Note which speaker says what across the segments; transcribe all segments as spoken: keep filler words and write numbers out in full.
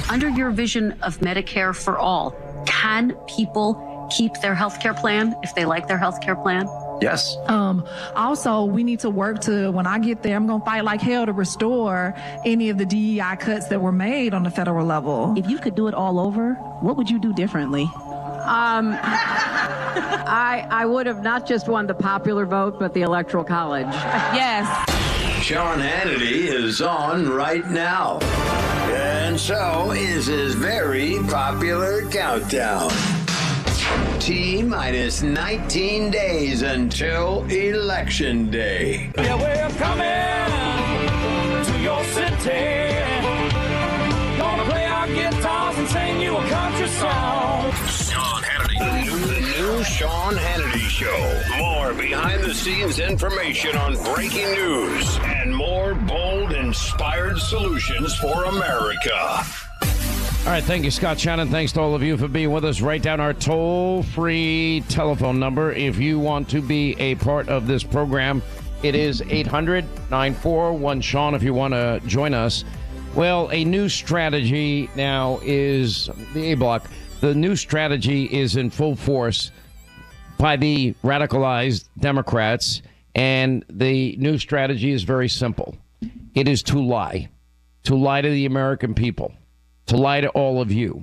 Speaker 1: Under your vision of Medicare for all, can people keep their health care plan if they like their health care plan?
Speaker 2: Yes.
Speaker 3: Um, also, we need to work to, when I get there, I'm going to fight like hell to restore any of the D E I cuts that were made on the federal level.
Speaker 4: If you could do it all over, what would you do differently?
Speaker 5: Um, I, I would have not just won the popular vote, but the Electoral College.
Speaker 3: Yes.
Speaker 6: Sean Hannity is on right now. And so is his very popular countdown. T minus nineteen days until Election Day.
Speaker 7: Yeah, we're coming to your city. Gonna play our guitars and sing you a country song.
Speaker 6: Sean Hannity. The new Sean Hannity Show. More behind-the-scenes information on breaking news and more bold, inspired solutions for America.
Speaker 8: All right, thank you, Scott Shannon. Thanks to all of you for being with us. Write down our toll-free telephone number if you want to be a part of this program. It is eight hundred, nine four one, Sean if you want to join us. Well, a new strategy now is the A-Block. The new strategy is in full force by the radicalized Democrats, and the new strategy is very simple. It is to lie, to lie to the American people, to lie to all of you.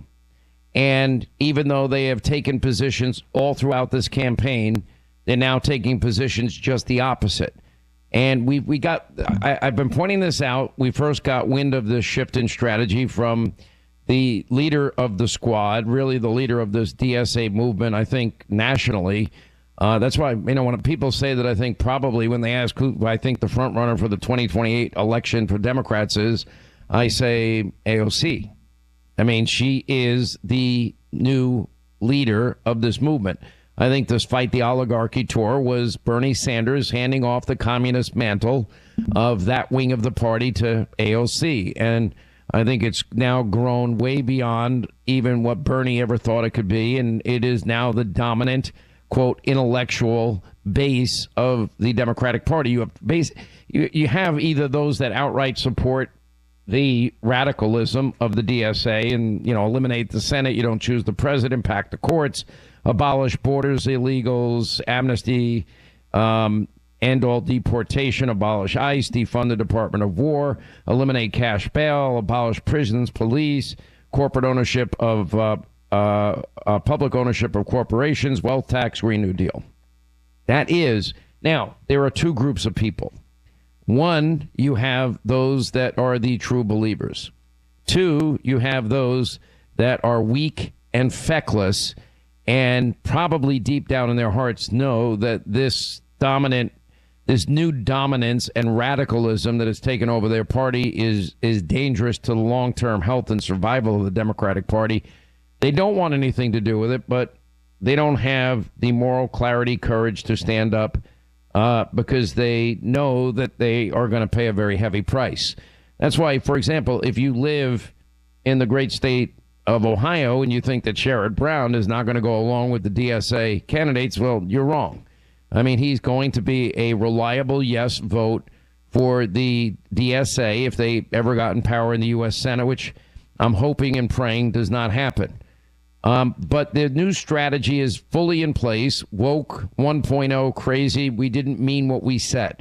Speaker 8: And even though they have taken positions all throughout this campaign, they're now taking positions just the opposite. And we we got, I, I've been pointing this out. We first got wind of this shift in strategy from the leader of the squad, really the leader of this D S A movement, I think, nationally. Uh, that's why, you know, when people say that, I think probably when they ask who I think the front runner for the twenty twenty-eight election for Democrats is, I say A O C. I mean, she is the new leader of this movement. I think this Fight the Oligarchy tour was Bernie Sanders handing off the communist mantle of that wing of the party to A O C. And I think it's now grown way beyond even what Bernie ever thought it could be. And it is now the dominant, quote, intellectual base of the Democratic Party. You have base, you, you have either those that outright support the radicalism of the D S A and, you know, eliminate the Senate. You don't choose the president, pack the courts, abolish borders, illegals, amnesty, um, end all deportation, abolish ICE, defund the Department of War, eliminate cash bail, abolish prisons, police, corporate ownership of uh, uh, uh, public ownership of corporations, wealth tax, Green New Deal. That is, now, there are two groups of people. One, you have those that are the true believers. Two, you have those that are weak and feckless and probably deep down in their hearts know that this dominant, this new dominance and radicalism that has taken over their party is is dangerous to the long-term health and survival of the Democratic Party. They don't want anything to do with it, but they don't have the moral clarity, courage to stand up Uh, because they know that they are going to pay a very heavy price. That's why, for example, if you live in the great state of Ohio and you think that Sherrod Brown is not going to go along with the D S A candidates, well, you're wrong. I mean, he's going to be a reliable yes vote for the D S A if they ever got in power in the U S Senate, which I'm hoping and praying does not happen. Um, but the new strategy is fully in place. Woke one point oh, crazy. We didn't mean what we said.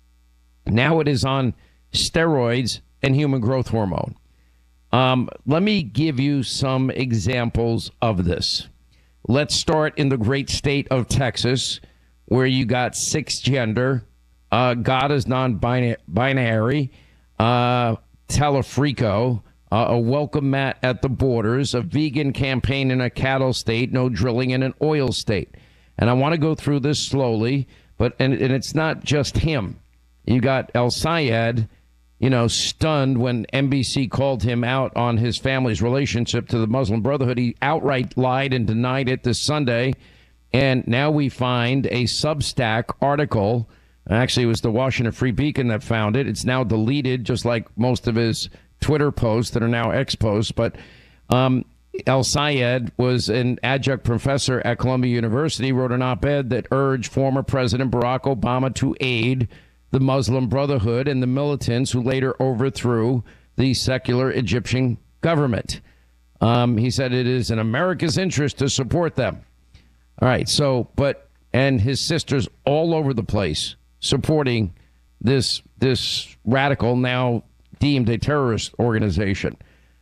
Speaker 8: Now it is on steroids and human growth hormone. Um, let me give you some examples of this. Let's start in the great state of Texas, where you got six gender, uh, God is non-binary, uh, telefrico, Uh, a welcome mat at the borders, a vegan campaign in a cattle state, no drilling in an oil state. And I want to go through this slowly, but and, and it's not just him. You got El Sayed, you know, stunned when N B C called him out on his family's relationship to the Muslim Brotherhood. He outright lied and denied it this Sunday. And now we find a Substack article. Actually, it was the Washington Free Beacon that found it. It's now deleted, just like most of his Twitter posts that are now X posts. But um, El Sayed was an adjunct professor at Columbia University, wrote an op-ed that urged former President Barack Obama to aid the Muslim Brotherhood and the militants who later overthrew the secular Egyptian government. Um, he said it is in America's interest to support them. All right. So, but, and his sisters all over the place supporting this, this radical, now deemed a terrorist organization.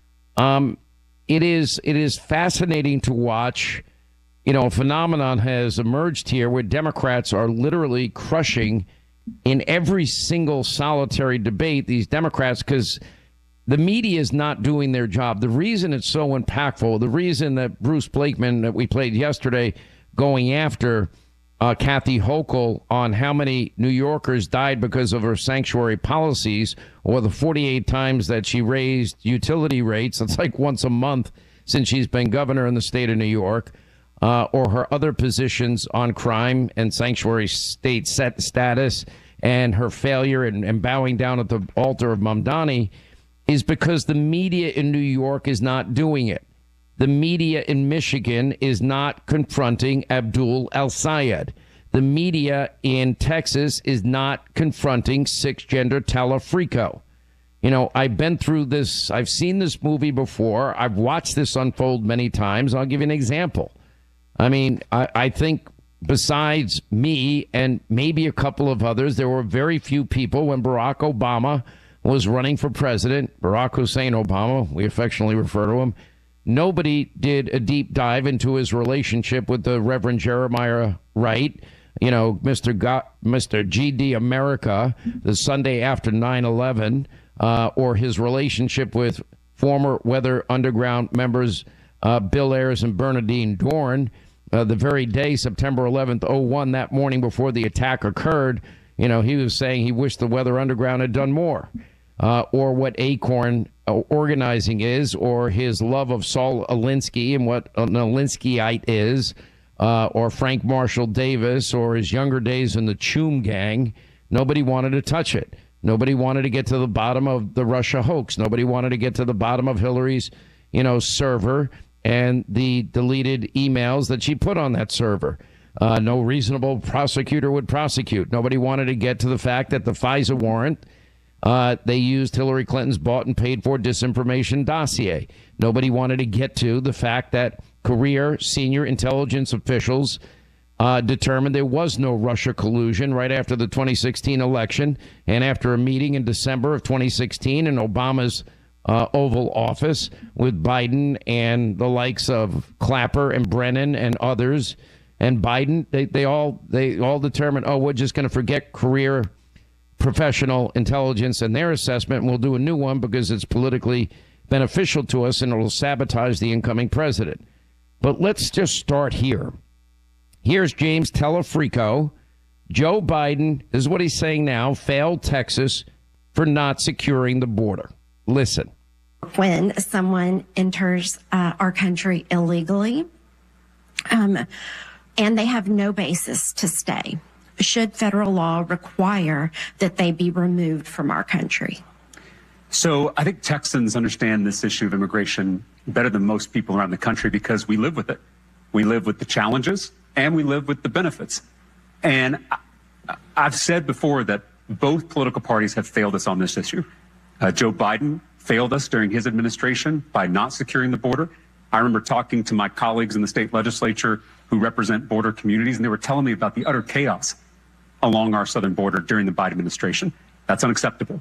Speaker 8: Um, it is, it is fascinating to watch. You know, a phenomenon has emerged here where Democrats are literally crushing in every single solitary debate these Democrats, because the media is not doing their job. The reason it's so impactful, the reason that Bruce Blakeman that we played yesterday going after uh, Kathy Hochul on how many New Yorkers died because of her sanctuary policies, or the forty-eight times that she raised utility rates, it's like once a month since she's been governor in the state of New York, uh, or her other positions on crime and sanctuary state set status, and her failure in, in bowing down at the altar of Mamdani, is because the media in New York is not doing it. The media in Michigan is not confronting Abdul El-Sayed. The media in Texas is not confronting six-gender Talafrico. You know, I've been through this. I've seen this movie before. I've watched this unfold many times. I'll give you an example. I mean, I, I think besides me and maybe a couple of others, there were very few people when Barack Obama was running for president, Barack Hussein Obama, we affectionately refer to him. Nobody did a deep dive into his relationship with the Reverend Jeremiah Wright, you know, Mister Go- Mister G D America, the Sunday after nine eleven, uh, or his relationship with former Weather Underground members uh, Bill Ayers and Bernadine Dorn, uh, the very day, September eleventh, oh one, that morning before the attack occurred. You know, he was saying he wished the Weather Underground had done more. Uh, or what Acorn uh, organizing is, or his love of Saul Alinsky and what an Alinskyite is, uh, or Frank Marshall Davis, or his younger days in the Choom Gang. Nobody wanted to touch it. Nobody wanted to get to the bottom of the Russia hoax. Nobody wanted to get to the bottom of Hillary's, you know, server and the deleted emails that she put on that server. Uh, no reasonable prosecutor would prosecute. Nobody wanted to get to the fact that the FISA warrant, Uh, they used Hillary Clinton's bought and paid for disinformation dossier. Nobody wanted to get to the fact that career senior intelligence officials uh, determined there was no Russia collusion right after the twenty sixteen election, and after a meeting in December of twenty sixteen in Obama's uh, Oval Office with Biden and the likes of Clapper and Brennan and others, and Biden, they, they all they all determined, oh, we're just going to forget career professional intelligence and their assessment, and we'll do a new one because it's politically beneficial to us and it'll sabotage the incoming president. But let's just start here. Here's James Talafrico. Joe Biden, this is what he's saying now, failed Texas for not securing the border. Listen.
Speaker 2: When someone enters uh, our country illegally, um, and they have no basis to stay, should federal law require that they be removed from our country?
Speaker 9: So I think Texans understand this issue of immigration better than most people around the country because we live with it. We live with the challenges and we live with the benefits. And I've said before that both political parties have failed us on this issue. Uh, Joe Biden failed us during his administration by not securing the border. I remember talking to my colleagues in the state legislature who represent border communities, and they were telling me about the utter chaos along our southern border during the Biden administration. That's unacceptable.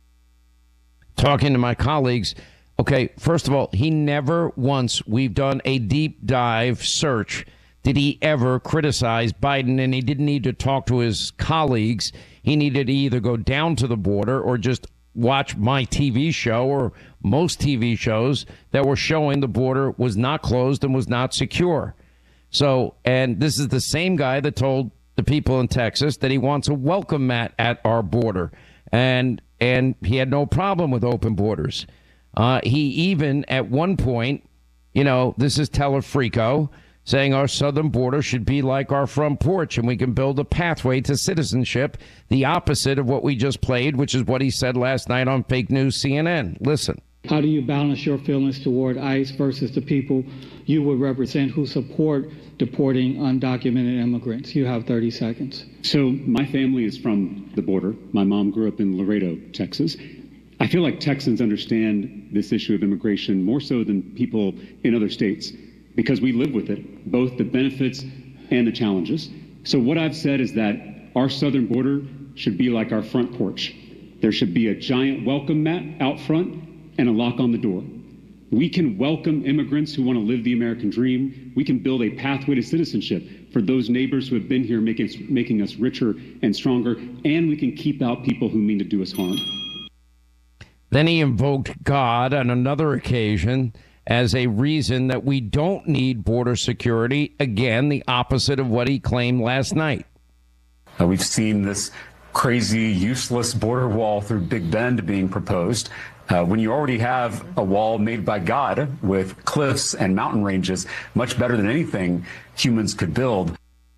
Speaker 8: Talking to my colleagues, okay, first of all, he never once, we've done a deep dive search, did he ever criticize Biden, and he didn't need to talk to his colleagues. He needed to either go down to the border or just watch my T V show or most T V shows that were showing the border was not closed and was not secure. So, and this is the same guy that told the people in Texas that he wants a welcome mat at our border. And and he had no problem with open borders. Uh, he even, at one point, you know, this is Talafrico, saying our southern border should be like our front porch and we can build a pathway to citizenship, the opposite of what we just played, which is what he said last night on fake news C N N. Listen.
Speaker 10: How do you balance your feelings toward ICE versus the people you would represent who support deporting undocumented immigrants? You have thirty seconds.
Speaker 11: So my family is from the border. My mom grew up in Laredo, Texas.
Speaker 9: I feel like Texans understand this issue of immigration more so than people in other states because we live with it, both the benefits and the challenges. So what I've said is that our southern border should be like our front porch. There should be a giant welcome mat out front and a lock on the door. We can welcome immigrants who want to live the American dream. We can build a pathway to citizenship for those neighbors who have been here, making us, making us richer and stronger, and we can keep out people who mean to do us harm.
Speaker 8: Then he invoked God on another occasion as a reason that we don't need border security. Again, the opposite of what he claimed last night.
Speaker 9: Uh, we've seen this crazy, useless border wall through Big Bend being proposed. Uh, when you already have a wall made by God with cliffs and mountain ranges, much better than anything humans could build.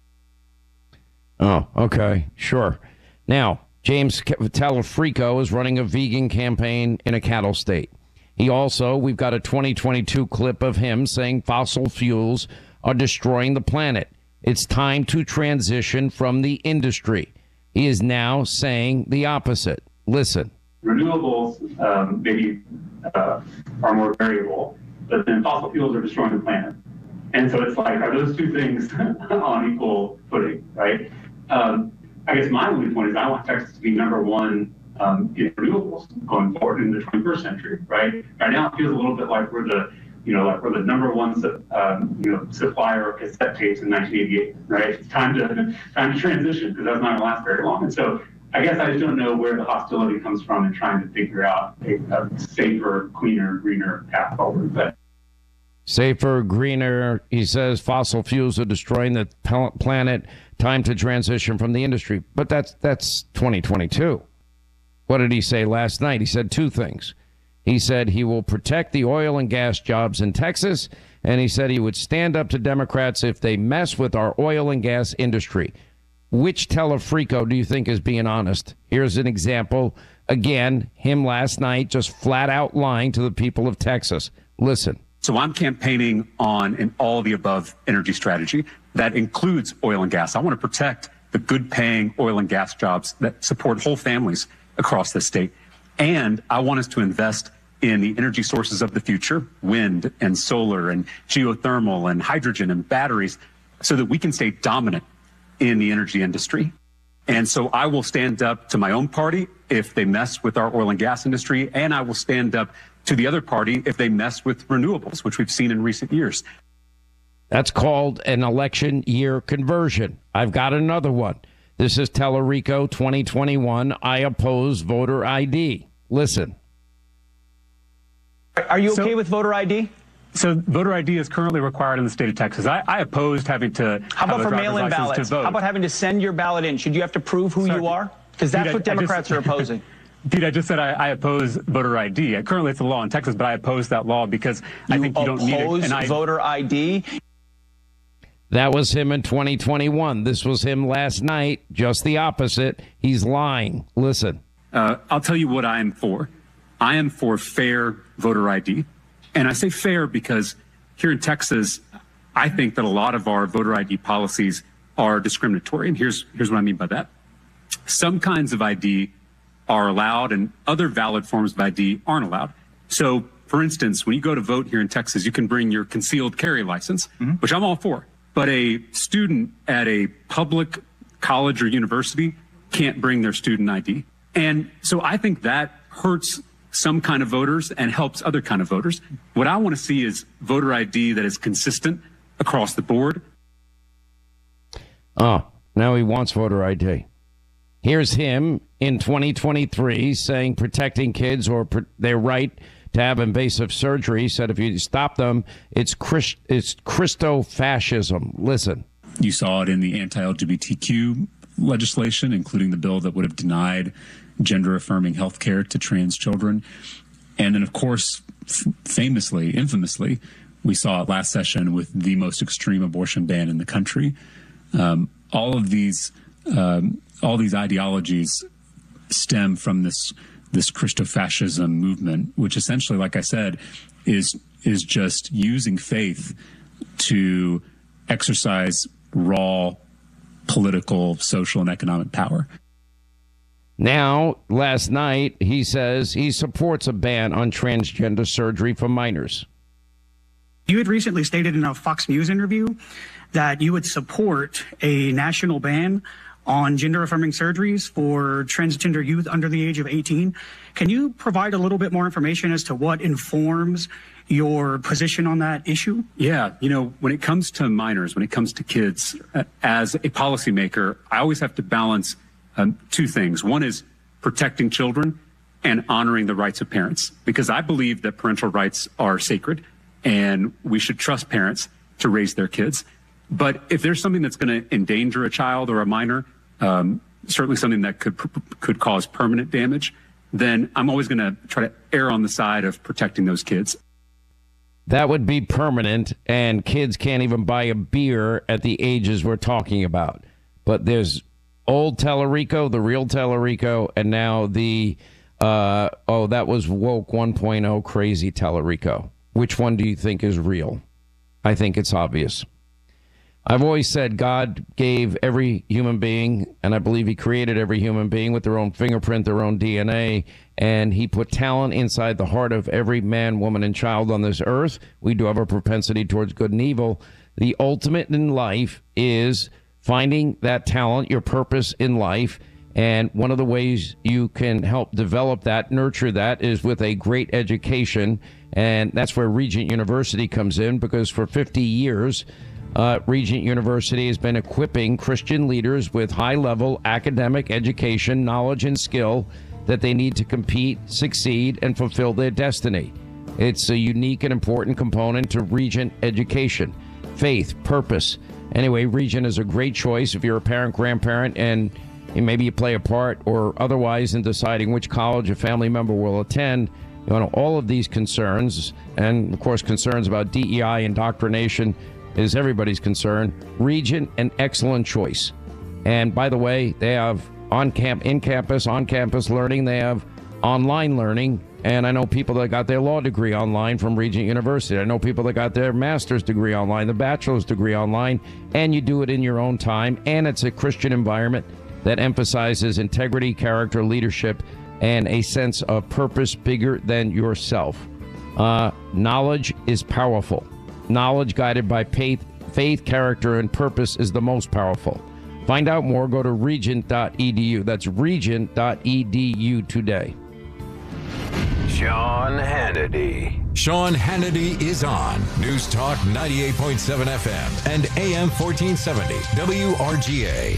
Speaker 8: Oh, okay, sure. Now, James Talafrico is running a vegan campaign in a cattle state. He also, we've got a twenty twenty-two clip of him saying fossil fuels are destroying the planet. It's time to transition from the industry. He is now saying the opposite. Listen.
Speaker 9: Renewables um, maybe uh, are more variable, but then fossil fuels are destroying the planet. And so it's like, are those two things on equal footing, right? Um, I guess my only point is I want Texas to be number one um, in renewables going forward in the twenty-first century, right? Right now it feels a little bit like we're the, you know, like we're the number one, um, you know, supplier of cassette tapes in nineteen eighty-eight, right? It's time to time to transition because that's not going to last very long. And so I guess I just don't know where the hostility comes from in trying to figure out a, a safer, cleaner, greener path forward. But
Speaker 8: safer, greener, he says fossil fuels are destroying the planet. Time to transition from the industry. But that's that's twenty twenty-two. What did he say last night? He said two things. He said he will protect the oil and gas jobs in Texas, and he said he would stand up to Democrats if they mess with our oil and gas industry. Which Telefrico do you think is being honest? Here's an example. Again, him last night just flat out lying to the people of Texas. Listen.
Speaker 9: So I'm campaigning on an all-the-above energy strategy that includes oil and gas. I want to protect the good-paying oil and gas jobs that support whole families across the state. And I want us to invest in the energy sources of the future, wind and solar and geothermal and hydrogen and batteries, so that we can stay dominant in the energy industry. And so I will stand up to my own party if they mess with our oil and gas industry, and I will stand up to the other party if they mess with renewables, which we've seen in recent years.
Speaker 8: That's called an election year conversion. I've got another one. This is Telerico twenty twenty-one. I oppose voter I D. Listen.
Speaker 11: Are you okay
Speaker 9: so,
Speaker 11: with voter I D?
Speaker 9: So voter I D is currently required in the state of Texas. I, I opposed having to
Speaker 11: How about
Speaker 9: have
Speaker 11: for
Speaker 9: a
Speaker 11: mail-in ballots? How about having to send your ballot in? Should you have to prove who
Speaker 9: Sorry,
Speaker 11: you are? Because that's
Speaker 9: Pete,
Speaker 11: what
Speaker 9: I,
Speaker 11: Democrats
Speaker 9: I just,
Speaker 11: are opposing.
Speaker 9: Pete, I just said I, I oppose voter I D. Currently, it's a law in Texas, but I oppose that law because I
Speaker 11: you
Speaker 9: think you don't need it.
Speaker 11: oppose
Speaker 9: I,
Speaker 11: voter I D?
Speaker 8: That was him in twenty twenty-one. This was him last night. Just the opposite. He's lying. Listen.
Speaker 9: Uh, I'll tell you what I am for. I am for fair voter I D. And I say fair because here in Texas, I think that a lot of our voter I D policies are discriminatory. And here's, here's what I mean by that. Some kinds of I D are allowed and other valid forms of I D aren't allowed. So, for instance, when you go to vote here in Texas, you can bring your concealed carry license, mm-hmm. which I'm all for. But a student at a public college or university can't bring their student I D. And so I think that hurts some kind of voters and helps other kind of voters. What I want to see is voter I D that is consistent across the board.
Speaker 8: Oh, now he wants voter I D. Here's him in twenty twenty-three saying protecting kids or pr- their right to have invasive surgery. He said if you stop them, it's Christ- it's Christo-fascism. Listen.
Speaker 12: You saw it in the anti-L G B T Q legislation, including the bill that would have denied gender-affirming health care to trans children. And then, of course, f- famously, infamously, we saw it last session with the most extreme abortion ban in the country. Um, all of these um, all these ideologies stem from this this Christofascism movement, which essentially, like I said, is is just using faith to exercise raw political, social, and economic power.
Speaker 8: Now, last night, he says he supports a ban on transgender surgery for minors.
Speaker 13: You had recently stated in a Fox News interview that you would support a national ban on gender-affirming surgeries for transgender youth under the age of eighteen. Can you provide a little bit more information as to what informs your position on that issue?
Speaker 9: Yeah, you know, when it comes to minors, when it comes to kids, uh, as a policymaker, I always have to balance um, two things. One is protecting children and honoring the rights of parents, because I believe that parental rights are sacred and we should trust parents to raise their kids. But if there's something that's going to endanger a child or a minor, um, certainly something that could could cause permanent damage, then I'm always going to try to err on the side of protecting those kids.
Speaker 8: That would be permanent, and kids can't even buy a beer at the ages we're talking about. But there's old Tellerico, the real Tellerico, and now the, uh, oh, that was woke one point oh crazy Tellerico. Which one do you think is real? I think it's obvious. I've always said God gave every human being, and I believe he created every human being with their own fingerprint, their own D N A, and he put talent inside the heart of every man, woman, and child on this earth. We do have a propensity towards good and evil. The ultimate in life is finding that talent, your purpose in life, and one of the ways you can help develop that, nurture that, is with a great education, and that's where Regent University comes in, because for fifty years, Uh, Regent University has been equipping Christian leaders with high-level academic education, knowledge, and skill that they need to compete, succeed, and fulfill their destiny. It's a unique and important component to Regent education. Faith, purpose. Anyway, Regent is a great choice if you're a parent, grandparent, and maybe you play a part or otherwise in deciding which college a family member will attend. You know, all of these concerns, and, of course, concerns about D E I, indoctrination, is everybody's concern. Regent, an excellent choice. And by the way, they have on camp, in campus, on campus learning. They have online learning. And I know people that got their law degree online from Regent University. I know people that got their master's degree online, the bachelor's degree online, and you do it in your own time. And it's a Christian environment that emphasizes integrity, character, leadership, and a sense of purpose bigger than yourself. Uh, knowledge is powerful. Knowledge guided by faith, faith, character, and purpose is the most powerful. Find out more. Go to regent dot e d u. That's regent dot e d u today.
Speaker 6: Sean Hannity.
Speaker 14: Sean Hannity is on News Talk ninety-eight point seven F M and A M fourteen seventy W R G A.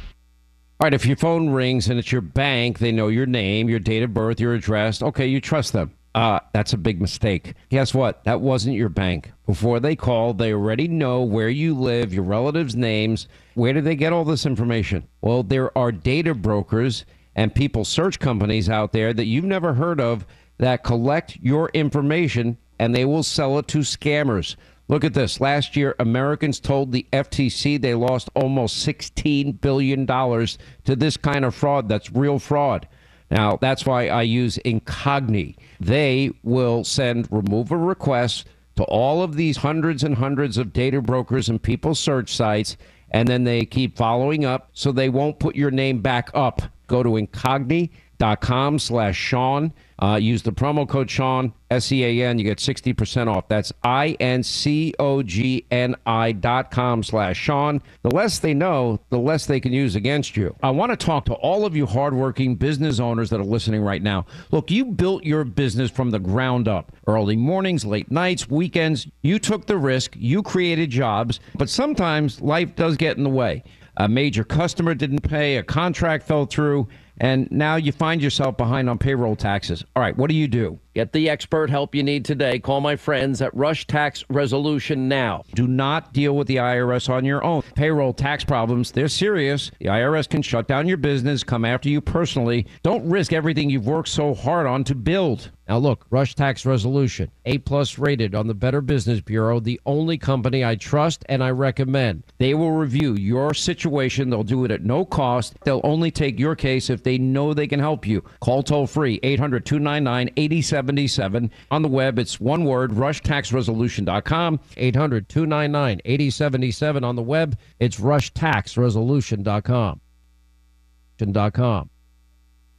Speaker 8: All right, if your phone rings and it's your bank, they know your name, your date of birth, your address. Okay, you trust them. Uh, that's a big mistake. Guess what? That wasn't your bank. Before they called, they already know where you live, your relatives' names. Where did they get all this information? Well, there are data brokers and people search companies out there that you've never heard of that collect your information, and they will sell it to scammers. Look at this. Last year, Americans told the F T C they lost almost sixteen billion dollars to this kind of fraud. That's real fraud. Now, that's why I use Incogni. They will send removal requests to all of these hundreds and hundreds of data brokers and people search sites, and then they keep following up so they won't put your name back up. Go to incogni dot com slash Sean. Uh, use the promo code Sean, S E A N. You get sixty percent off. That's I N C O G N I dot com slash Sean. The less they know, the less they can use against you. I want to talk to all of you hardworking business owners that are listening right now. Look, you built your business from the ground up. Early mornings, late nights, weekends. You took the risk. You created jobs. But sometimes life does get in the way. A major customer didn't pay. A contract fell through. And now you find yourself behind on payroll taxes. All right, what do you do? Get the expert help you need today. Call my friends at Rush Tax Resolution now. Do not deal with the I R S on your own. Payroll tax problems, they're serious. The I R S can shut down your business, come after you personally. Don't risk everything you've worked so hard on to build. Now look, Rush Tax Resolution, A-plus rated on the Better Business Bureau, the only company I trust and I recommend. They will review your situation. They'll do it at no cost. They'll only take your case if they know they can help you. Call toll-free, eight hundred, two nine nine, eight zero seven seven. On the web, it's one word, rush tax resolution dot com, eight hundred, two nine nine, eight zero seven seven. On the web, it's rush tax resolution dot com.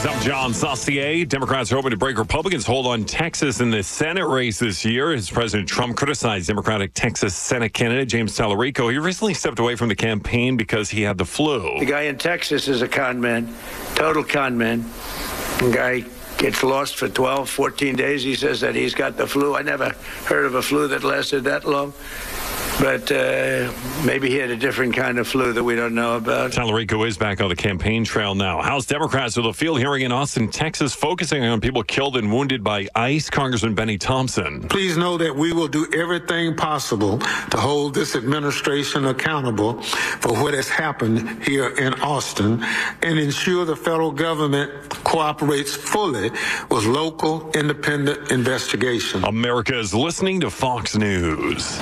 Speaker 15: news. I'm John Saucier. Democrats are hoping to break Republicans' hold on Texas in the Senate race this year as President Trump criticized Democratic Texas Senate candidate James Tallarico. He recently stepped away from the campaign because he had the flu.
Speaker 16: The guy in Texas is a con man, total con man. The guy gets lost for twelve, fourteen days. He says that he's got the flu. I never heard of a flu that lasted that long. But uh, maybe he had a different kind of flu that we don't know about.
Speaker 15: Tallarico is back on the campaign trail now. House Democrats with a field hearing in Austin, Texas, focusing on people killed and wounded by ICE. Congressman Benny Thompson.
Speaker 17: Please know that we will do everything possible to hold this administration accountable for what has happened here in Austin and ensure the federal government cooperates fully with local independent investigation.
Speaker 15: America is listening to Fox News.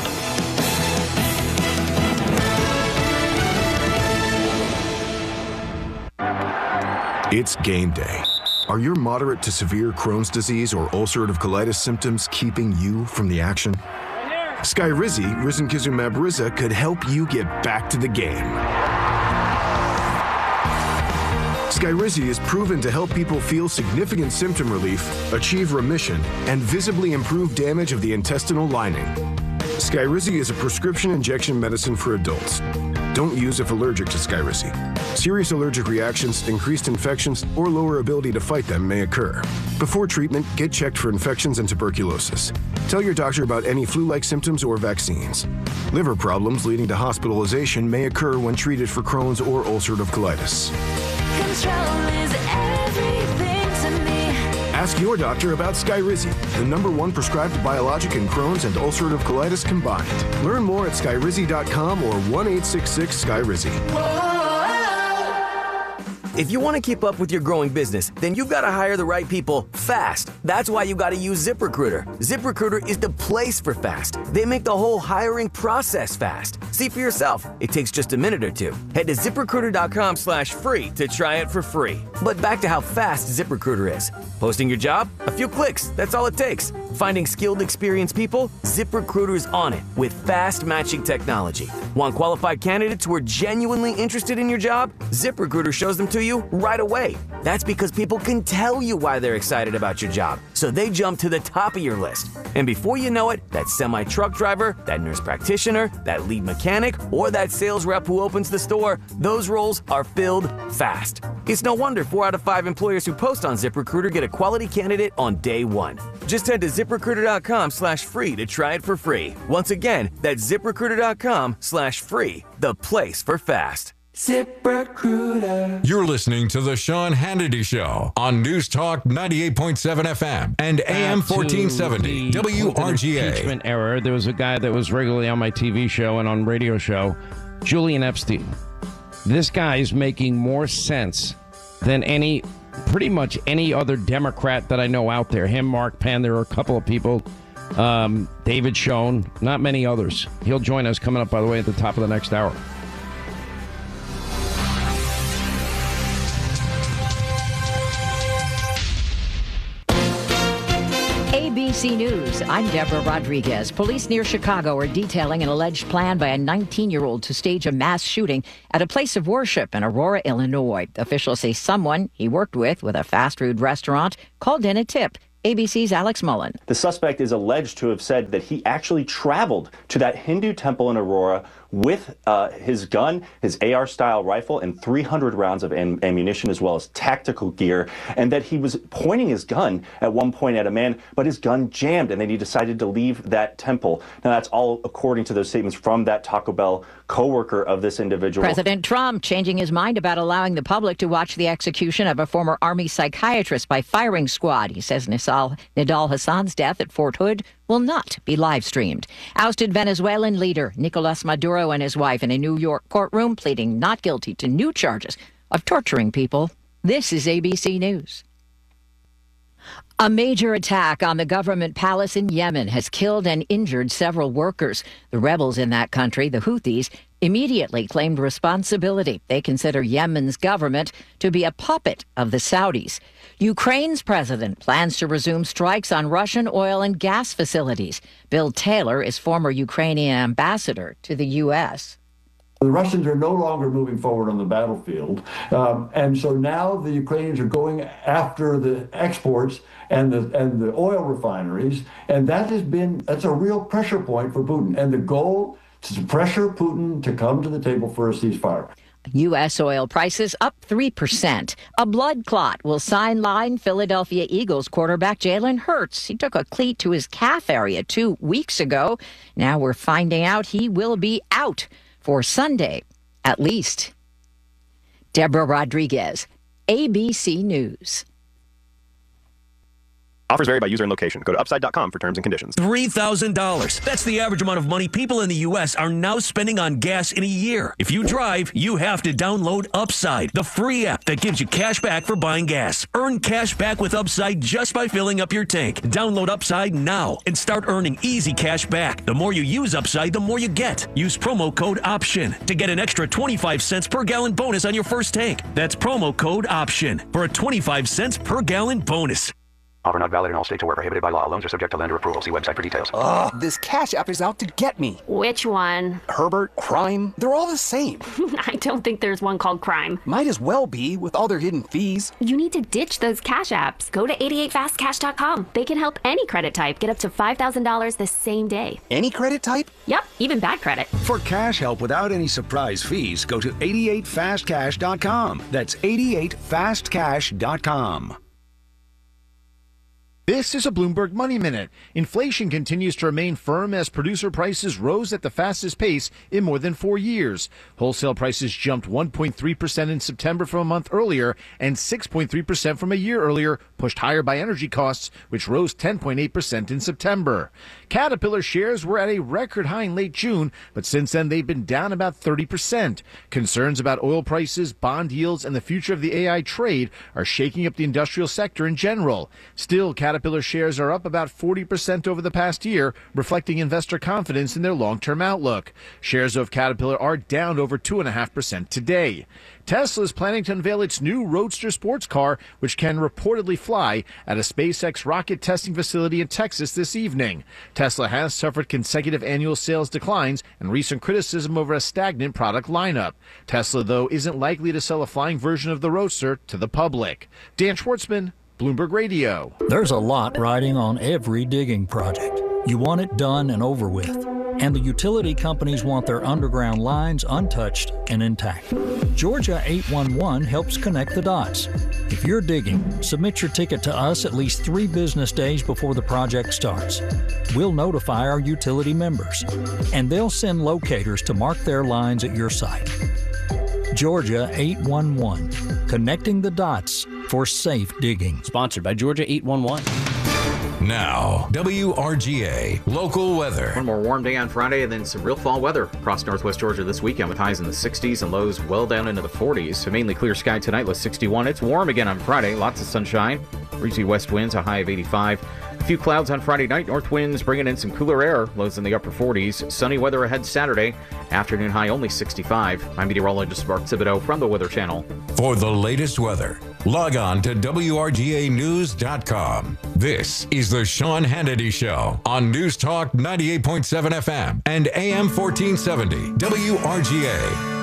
Speaker 18: It's game day. Are your moderate to severe Crohn's disease or ulcerative colitis symptoms keeping you from the action? Skyrizi, risankizumab Riza, could help you get back to the game. Skyrizi is proven to help people feel significant symptom relief, achieve remission, and visibly improve damage of the intestinal lining. Skyrizi is a prescription injection medicine for adults. Don't use if allergic to Skyrizi. Serious allergic reactions, increased infections, or lower ability to fight them may occur. Before treatment, get checked for infections and tuberculosis. Tell your doctor about any flu-like symptoms or vaccines. Liver problems leading to hospitalization may occur when treated for Crohn's or ulcerative colitis.
Speaker 19: Control is everything to me.
Speaker 18: Ask your doctor about Skyrizi, the number one prescribed biologic in Crohn's and ulcerative colitis combined. Learn more at skyrizi dot com or one eight six six Skyrizi.
Speaker 20: If you want to keep up with your growing business, then you've got to hire the right people fast. That's why you got to use ZipRecruiter. ZipRecruiter is the place for fast. They make the whole hiring process fast. See for yourself. It takes just a minute or two. Head to ZipRecruiter.com slash free to try it for free. But back to how fast ZipRecruiter is. Posting your job? A few clicks. That's all it takes. Finding skilled, experienced people? ZipRecruiter's on it with fast matching technology. Want qualified candidates who are genuinely interested in your job? ZipRecruiter shows them to you right away. That's because people can tell you why they're excited about your job, so they jump to the top of your list. And before you know it, that semi-truck driver, that nurse practitioner, that lead mechanic, or that sales rep who opens the store, those roles are filled fast. It's no wonder four out of five employers who post on ZipRecruiter get a quality candidate on day one. Just head to ZipRecruiter.com slash free to try it for free. Once again, that's ZipRecruiter.com slash free, the place for fast.
Speaker 14: ZipRecruiter. You're listening to the Sean Hannity Show on News Talk ninety-eight point seven F M and A M fourteen seventy W R G A.
Speaker 8: Impeachment error. There was a guy that was regularly on my T V show and on radio show, Julian Epstein. This guy is making more sense than any, pretty much any other Democrat that I know out there. Him, Mark Penn, there are a couple of people. Um, David Schoen, not many others. He'll join us coming up, by the way, at the top of the next hour.
Speaker 21: A B C News, I'm Deborah Rodriguez. Police near Chicago are detailing an alleged plan by a nineteen-year-old to stage a mass shooting at a place of worship in Aurora, Illinois. Officials say someone he worked with with a fast food restaurant called in a tip. A B C's Alex Mullen.
Speaker 22: The suspect is alleged to have said that he actually traveled to that Hindu temple in Aurora with uh, his gun, his A R-style rifle, and three hundred rounds of am- ammunition, as well as tactical gear, and that he was pointing his gun at one point at a man, but his gun jammed, and then he decided to leave that temple. Now, that's all according to those statements from that Taco Bell co-worker of this individual.
Speaker 21: President Trump changing his mind about allowing the public to watch the execution of a former Army psychiatrist by firing squad. He says Nidal, Nidal Hassan's death at Fort Hood will not be live streamed. Ousted Venezuelan leader Nicolas Maduro and his wife in a New York courtroom pleading not guilty to new charges of torturing people. This is A B C News. A major attack on the government palace in Yemen has killed and injured several workers. The rebels in that country, the Houthis, immediately claimed responsibility. They consider Yemen's government to be a puppet of the Saudis. Ukraine's president plans to resume strikes on Russian oil and gas facilities. Bill Taylor is former Ukrainian ambassador to the U S
Speaker 1: The Russians are no longer moving forward on the battlefield. Um, and so now the Ukrainians are going after the exports and the and the oil refineries. And that has been, that's a real pressure point for Putin. And the goal is to pressure Putin to come to the table for a ceasefire.
Speaker 21: U S oil prices up three percent. A blood clot will sideline Philadelphia Eagles quarterback Jalen Hurts. He took a cleat to his calf area two weeks ago. Now we're finding out he will be out for Sunday, at least. Deborah Rodriguez, A B C News.
Speaker 4: Offers vary by user and location. Go to upside dot com for terms and conditions.
Speaker 23: three thousand dollars. That's the average amount of money people in the U S are now spending on gas in a year. If you drive, you have to download Upside, the free app that gives you cash back for buying gas. Earn cash back with Upside just by filling up your tank. Download Upside now and start earning easy cash back. The more you use Upside, the more you get. Use promo code OPTION to get an extra twenty-five cents per gallon bonus on your first tank. That's promo code OPTION for a twenty-five cents per gallon bonus.
Speaker 24: Offer not valid in all states or where prohibited by law. Loans are subject to lender approval. See website for details.
Speaker 25: Ugh, this Cash App is out to get me.
Speaker 26: Which one?
Speaker 25: Herbert, Crime, they're all the same.
Speaker 26: I don't think there's one called Crime.
Speaker 25: Might as well be with all their hidden fees.
Speaker 26: You need to ditch those Cash Apps. Go to eighty-eight fast cash dot com. They can help any credit type get up to five thousand dollars the same day.
Speaker 25: Any credit type?
Speaker 26: Yep, even bad credit.
Speaker 27: For cash help without any surprise fees, go to eighty-eight fast cash dot com. That's eighty-eight fast cash dot com.
Speaker 28: This is a Bloomberg Money Minute. Inflation continues to remain firm as producer prices rose at the fastest pace in more than four years. Wholesale prices jumped one point three percent in September from a month earlier and six point three percent from a year earlier, pushed higher by energy costs, which rose ten point eight percent in September. Caterpillar shares were at a record high in late June, but since then they've been down about thirty percent. Concerns about oil prices, bond yields, and the future of the A I trade are shaking up the industrial sector in general. Still, Caterpillar shares are up about forty percent over the past year, reflecting investor confidence in their long-term outlook. Shares of Caterpillar are down over two point five percent today. Tesla is planning to unveil its new Roadster sports car, which can reportedly fly, at a SpaceX rocket testing facility in Texas this evening. Tesla has suffered consecutive annual sales declines and recent criticism over a stagnant product lineup. Tesla, though, isn't likely to sell a flying version of the Roadster to the public. Dan Schwartzman, Bloomberg Radio.
Speaker 29: There's a lot riding on every digging project. You want it done and over with. And the utility companies want their underground lines untouched and intact. Georgia eight one one helps connect the dots. If you're digging, submit your ticket to us at least three business days before the project starts. We'll notify our utility members, and they'll send locators to mark their lines at your site. Georgia eight one one, connecting the dots for safe digging.
Speaker 30: Sponsored by Georgia eight one one.
Speaker 14: Now, W R G A local weather.
Speaker 31: One more warm day on Friday and then some real fall weather across northwest Georgia this weekend with highs in the sixties and lows well down into the forties. So mainly clear sky tonight with sixty-one. It's warm again on Friday. Lots of sunshine. Breezy west winds, a high of eighty-five. A few clouds on Friday night. North winds bringing in some cooler air. Lows in the upper forties. Sunny weather ahead Saturday. Afternoon high only sixty-five. I'm meteorologist Mark Thibodeau from the Weather Channel.
Speaker 14: For the latest weather, log on to W R G A news dot com. This is the Sean Hannity Show on News Talk ninety-eight point seven F M and A M fourteen seventy W R G A.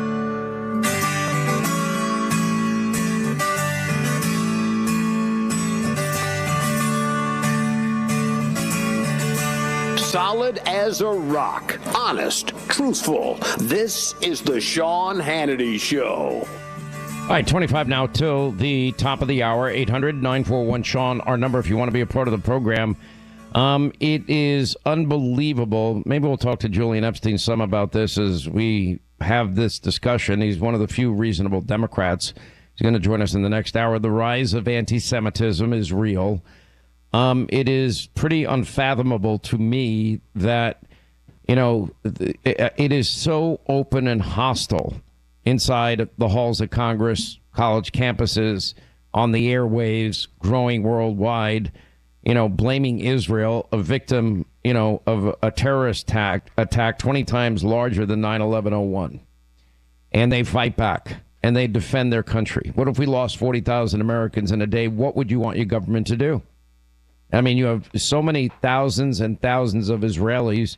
Speaker 6: Solid as a rock, honest, truthful. This is the Sean Hannity Show.
Speaker 8: All right, twenty-five now till the top of the hour. eight hundred nine four one Sean, our number if you want to be a part of the program. Um, it is unbelievable. Maybe we'll talk to Julian Epstein some about this as we have this discussion. He's one of the few reasonable Democrats. He's going to join us in the next hour. The rise of anti-Semitism is real. Um, it is pretty unfathomable to me that, you know, it is so open and hostile inside the halls of Congress, college campuses, on the airwaves, growing worldwide, you know, blaming Israel, a victim, you know, of a terrorist attack, attack twenty times larger than nine eleven oh one. And they fight back and they defend their country. What if we lost forty thousand Americans in a day? What would you want your government to do? I mean, you have so many thousands and thousands of Israelis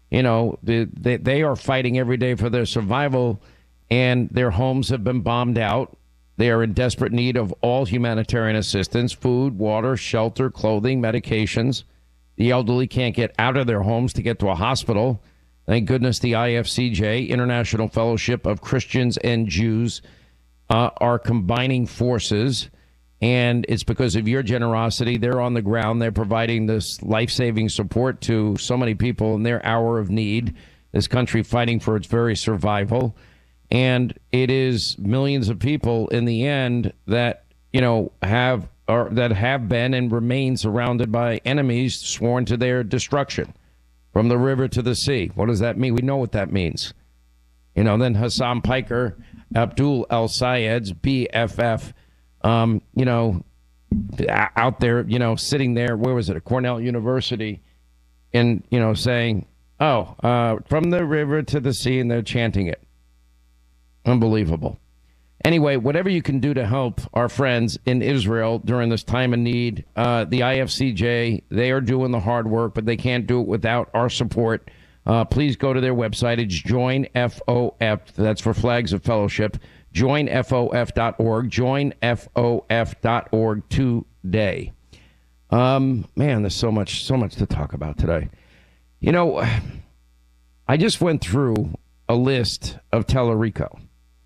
Speaker 8: You know, they, they, they are fighting every day for their survival, and their homes have been bombed out. They are in desperate need of all humanitarian assistance, food, water, shelter, clothing, medications. The elderly can't get out of their homes to get to a hospital. Thank goodness the I F C J, International Fellowship of Christians and Jews, uh, are combining forces. And it's because of your generosity. They're on the ground. They're providing this life-saving support to so many people in their hour of need. This country fighting for its very survival. And it is millions of people in the end that, you know, have or that have been and remain surrounded by enemies sworn to their destruction. From the river to the sea. What does that mean? We know what that means. You know, then Hassan Piker, Abdul El-Sayed's B F F, Um, you know, out there, you know, sitting there, where was it, at Cornell University, and, you know, saying, oh, uh, from the river to the sea, and they're chanting it. Unbelievable. Anyway, whatever you can do to help our friends in Israel during this time of need, uh, the I F C J, they are doing the hard work, but they can't do it without our support. Uh, please go to their website. It's Join F O F. That's for Flags of Fellowship. join F O F dot org. join F O F dot org today. Um, man, there's so much, so much to talk about today. You know, I just went through a list of Tellerico,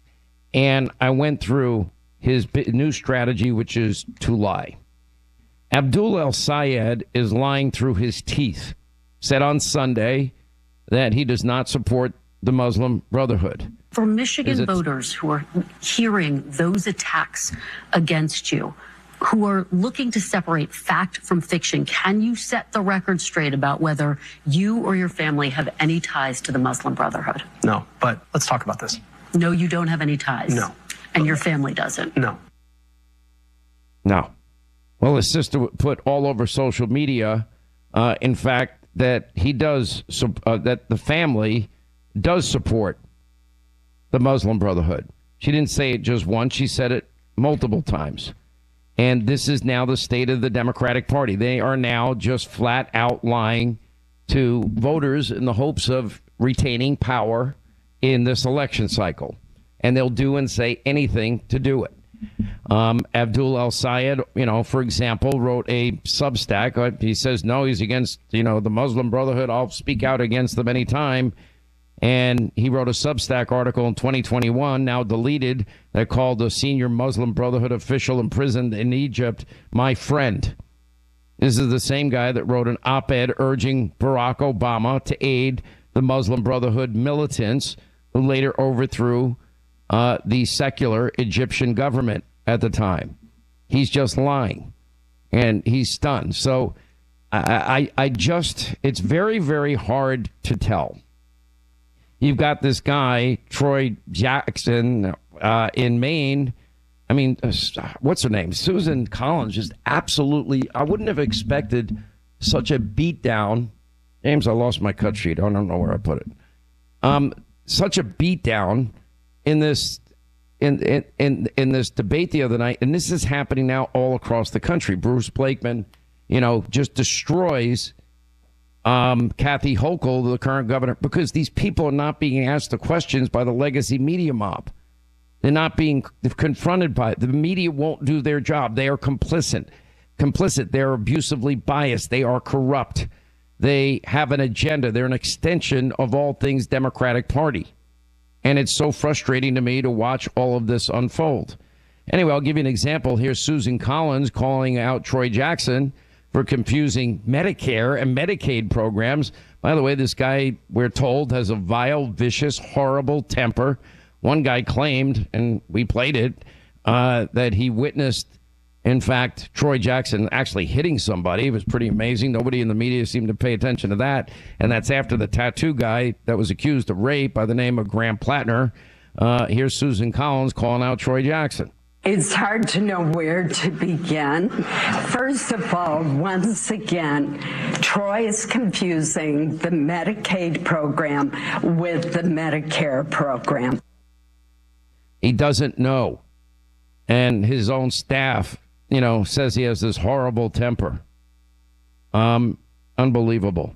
Speaker 8: and I went through his new strategy, which is to lie. Abdul El-Sayed is lying through his teeth. Said on Sunday that he does not support the Muslim Brotherhood.
Speaker 2: For Michigan
Speaker 8: it-
Speaker 2: voters who are hearing those attacks against you, who are looking to separate fact from fiction, can you set the record straight about whether you or your family have any ties to the Muslim Brotherhood?
Speaker 3: No, but let's talk about this.
Speaker 2: No, you don't have any ties.
Speaker 3: No.
Speaker 2: And your family doesn't.
Speaker 3: No.
Speaker 8: No. Well, his sister put all over social media, uh, in fact, that he does, uh, that the family does support the Muslim Brotherhood. She didn't say it just once. She said it multiple times. And this is now the state of the Democratic Party. They are now just flat out lying to voters in the hopes of retaining power in this election cycle. And they'll do and say anything to do it. Um, Abdul El-Sayed, you know, for example, wrote a Substack. He says, no, he's against, you know, the Muslim Brotherhood. I'll speak out against them anytime. And he wrote a Substack article in twenty twenty-one, now deleted, that called the senior Muslim Brotherhood official imprisoned in Egypt my friend. This is the same guy that wrote an op-ed urging Barack Obama to aid the Muslim Brotherhood militants who later overthrew uh, the secular Egyptian government at the time. He's just lying, and he's stunned. So I, I, I just, it's very, very hard to tell. You've got this guy, Troy Jackson, uh, in Maine. I mean, uh, what's her name? Susan Collins, just absolutely, I wouldn't have expected such a beatdown. James, I lost my cut sheet. I don't know where I put it. Um, such a beatdown in this in, in in in this debate the other night, and this is happening now all across the country. Bruce Blakeman, you know, just destroys Um, Kathy Hochul, the current governor, because these people are not being asked the questions by the legacy media mob. They're not being confronted by it. The media won't do their job. They are complicit. Complicit. They're abusively biased. They are corrupt. They have an agenda. They're an extension of all things Democratic Party. And it's so frustrating to me to watch all of this unfold. Anyway, I'll give you an example. Here's Susan Collins calling out Troy Jackson for confusing Medicare and Medicaid programs. By the way, this guy, we're told, has a vile, vicious, horrible temper. One guy claimed, and we played it, uh, that he witnessed, in fact, Troy Jackson actually hitting somebody. It was pretty amazing. Nobody in the media seemed to pay attention to that. And that's after the tattoo guy that was accused of rape by the name of Graham Plattner. Uh, here's Susan Collins calling out Troy Jackson.
Speaker 5: It's hard to know where to begin. First of all, once again, Troy is confusing the Medicaid program with the Medicare program.
Speaker 8: He doesn't know. And his own staff, you know, says he has this horrible temper. Um, unbelievable.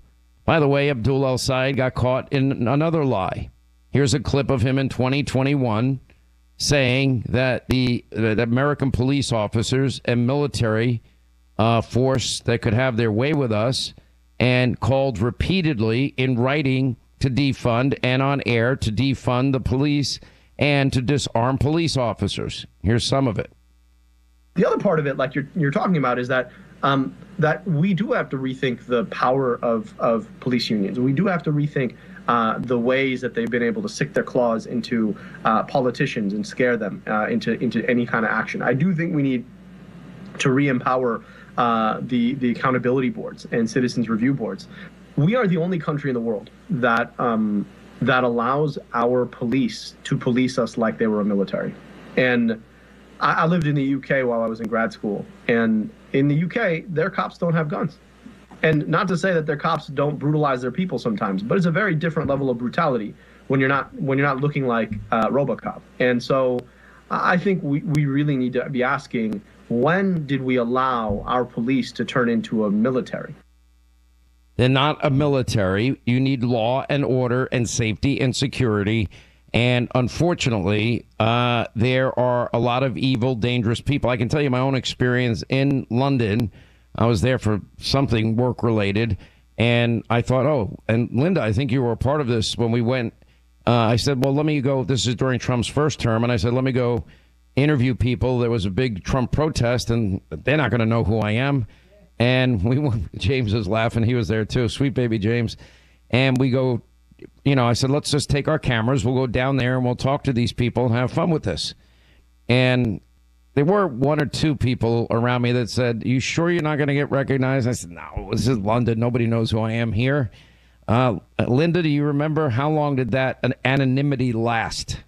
Speaker 8: By the way, Abdul El-Sayed got caught in another lie. Here's a clip of him in twenty twenty-one saying that the, the American police officers and military uh, force that could have their way with us, and called repeatedly in writing to defund and on air to defund the police and to disarm police officers. Here's some of it.
Speaker 3: The other part of it, like you're you're talking about, is that um, that we do have to rethink the power of, of police unions. We do have to rethink uh, the ways that they've been able to stick their claws into uh, politicians and scare them uh, into into any kind of action. I do think we need to re-empower uh, the the accountability boards and citizens review boards. We are the only country in the world that um, that allows our police to police us like they were a military. And I, I lived in the U K while I was in grad school, and in the U K, their cops don't have guns. And not to say that their cops don't brutalize their people sometimes, but it's a very different level of brutality when you're not when you're not looking like uh, RoboCop. And so I think we, we really need to be asking, when did we allow our police to turn into a military?
Speaker 8: They're not a military. You need law and order and safety and security. And unfortunately, uh, there are a lot of evil, dangerous people. I can tell you my own experience in London. I was there for something work-related, and I thought, oh, and Linda, I think you were a part of this when we went. Uh, I said, well, let me go. This is during Trump's first term, and I said, let me go interview people. There was a big Trump protest, and they're not going to know who I am. And we went, James was laughing. He was there, too. Sweet baby James. And we go, you know, I said, let's just take our cameras. We'll go down there and we'll talk to these people and have fun with this. And there were one or two people around me that said, you sure you're not going to get recognized? I said, no, this is London. Nobody knows who I am here. Uh, Linda, do you remember how long did that an anonymity last?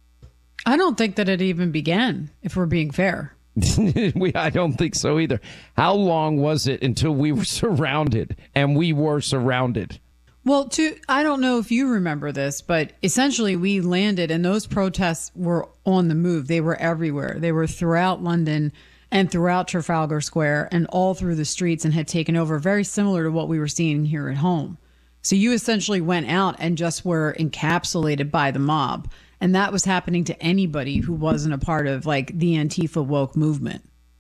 Speaker 7: I don't think that it even began, if we're being fair.
Speaker 8: we, I don't think so either. How long was it until we were surrounded, and we were surrounded?
Speaker 7: Well, to, I don't know if you remember this, but essentially we landed and those protests were on the move. They were everywhere. They were throughout London and throughout Trafalgar Square and all through the streets and had taken over, very similar to what we were seeing here at home. So you essentially went out and just were encapsulated by the mob. And that was happening to anybody who wasn't a part of like the Antifa woke movement.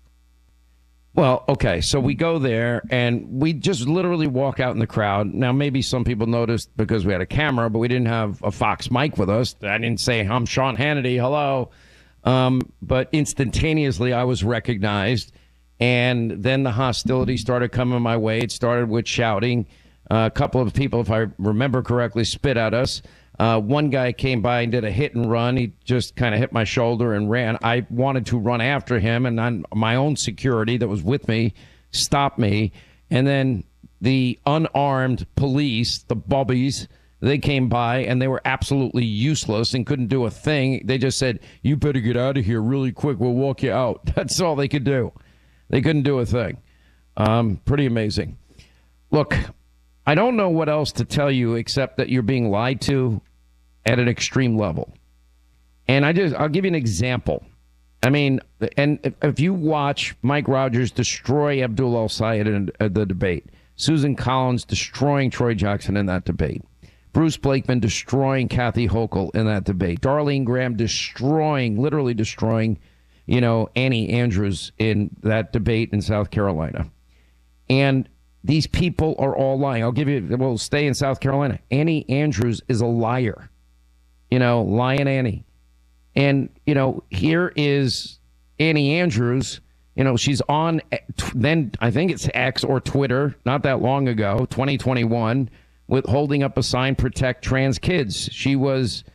Speaker 8: Well, okay, so we go there and we just literally walk out in the crowd. Now, maybe some people noticed because we had a camera, but we didn't have a Fox mic with us. I didn't say, I'm Sean Hannity, hello. Um, but instantaneously, I was recognized. And then the hostility started coming my way. It started with shouting. Uh, a couple of people, if I remember correctly, spit at us. Uh, one guy came by and did a hit and run. He just kind of hit my shoulder and ran. I wanted to run after him, and then my own security that was with me stopped me. And then the unarmed police, the bobbies, they came by, and they were absolutely useless and couldn't do a thing. They just said, you better get out of here really quick. We'll walk you out. That's all they could do. They couldn't do a thing. Um, pretty amazing. Look, I don't know what else to tell you except that you're being lied to at an extreme level. And I just, I'll give you an example. I mean, and if, if you watch Mike Rogers destroy Abdul El-Sayed in uh, the debate, Susan Collins destroying Troy Jackson in that debate, Bruce Blakeman destroying Kathy Hochul in that debate, Darlene Graham destroying, literally destroying, you know, Annie Andrews in that debate in South Carolina. And these people are all lying. I'll give you, we'll stay in South Carolina. Annie Andrews is a liar. You know, lying Annie. And, you know, here is Annie Andrews. You know, she's on, then I think it's X or Twitter, not that long ago, twenty twenty-one, with holding up a sign, protect trans kids. She was